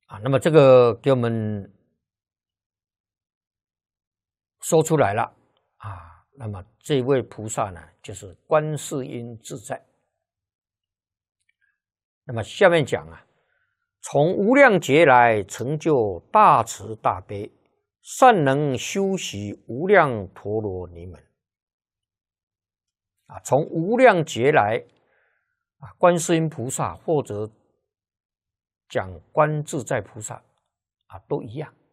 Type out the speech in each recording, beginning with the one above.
那么这个给我们说出来了那么这位菩萨呢，就是观世音自在。那么下面讲从无量劫来成就大慈大悲，善能修习无量陀罗尼门。从无量劫来观世音菩萨或者讲观自在菩萨都一样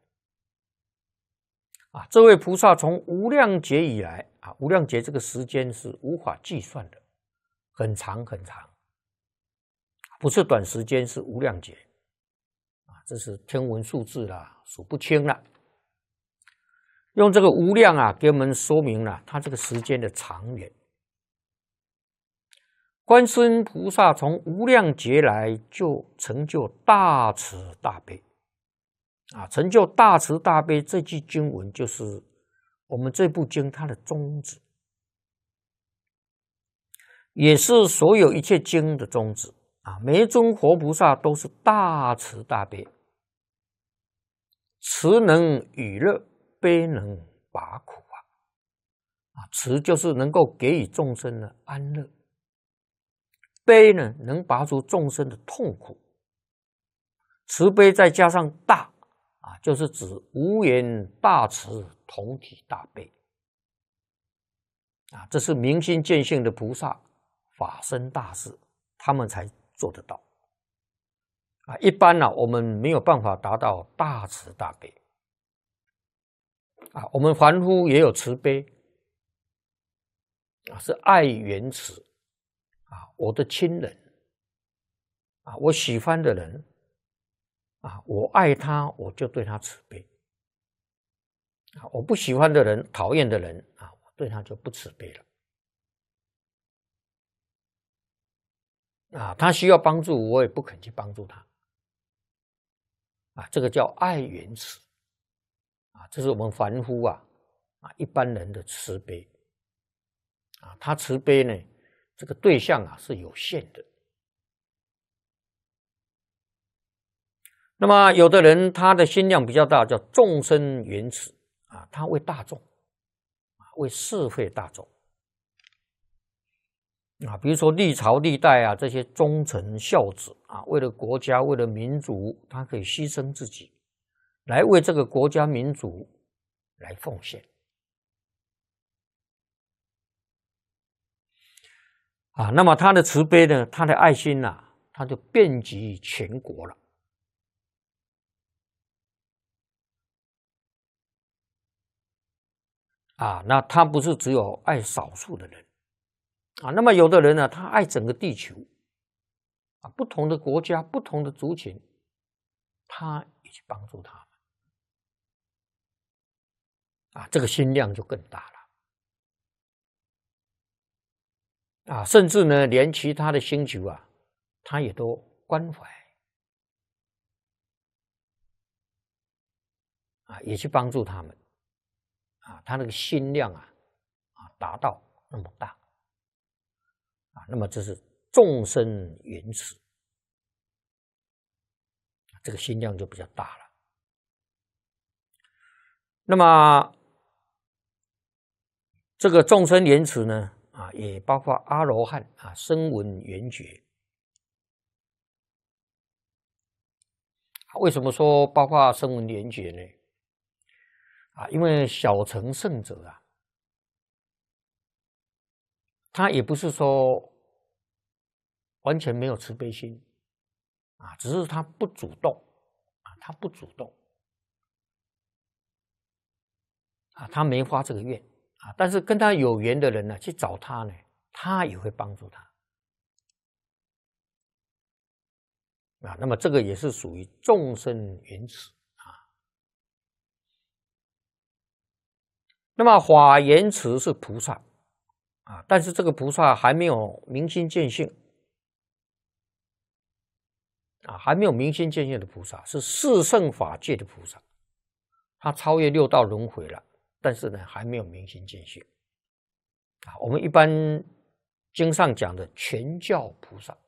这位菩萨从无量劫以来无量劫这个时间是无法计算的，很长很长，不是短时间，是无量劫这是天文数字啦，数不清了。用这个无量给我们说明了它这个时间的长远。观世音菩萨从无量劫来就成就大慈大悲成就大慈大悲这句经文就是我们这部经它的宗旨，也是所有一切经的宗旨每一尊活菩萨都是大慈大悲，慈能与乐，悲能拔苦慈就是能够给予众生的安乐，悲呢能拔除众生的痛苦，慈悲再加上大就是指无缘大慈，同体大悲这是明心见性的菩萨，法身大士他们才做得到一般我们没有办法达到大慈大悲我们凡夫也有慈悲是爱缘慈我的亲人我喜欢的人我爱他，我就对他慈悲我不喜欢的人，讨厌的人我对他就不慈悲了他需要帮助，我也不肯去帮助他这个叫爱缘慈这是我们凡夫一般人的慈悲他慈悲呢，这个对象是有限的。那么有的人他的心量比较大，叫众生缘慈他为大众为社会大众比如说历朝历代这些忠臣孝子为了国家为了民族，他可以牺牲自己来为这个国家民族来奉献那么他的慈悲呢，他的爱心他就遍及全国了那他不是只有爱少数的人那么有的人呢，他爱整个地球不同的国家不同的族群，他也去帮助他们这个心量就更大了甚至呢连其他的星球他也都关怀也去帮助他们他那个心量达到那么大那么这是众生缘慈这个心量就比较大了。那么这个众生缘慈呢也包括阿罗汉声闻缘觉为什么说包括声闻缘觉呢因为小乘圣者他也不是说完全没有慈悲心只是他不主动他没发这个愿但是跟他有缘的人呢去找他呢，他也会帮助他那么这个也是属于众生缘慈那么法缘慈是菩萨但是这个菩萨还没有明心见性还没有明心见性的菩萨是四圣法界的菩萨，他超越六道轮回了，但是呢还没有明心见性我们一般经上讲的全教菩萨